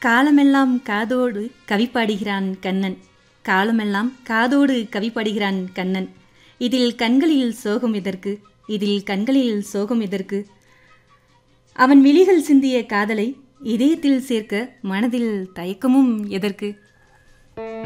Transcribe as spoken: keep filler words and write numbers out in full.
காலமெல்லாம் காதோடு கவி பாடுகிறான் கண்ணன். காலமெல்லாம் காதோடு கவி பாடுகிறான் கண்ணன். இதில் கண்களில் சோகம் எதற்கு? இதில் கண்களில் சோகம் எதற்கு? அவன் விழிகள் சிந்திய காதலை இதயத்தில் சேர்க்க மனதில் தயக்கமும் எதற்கு?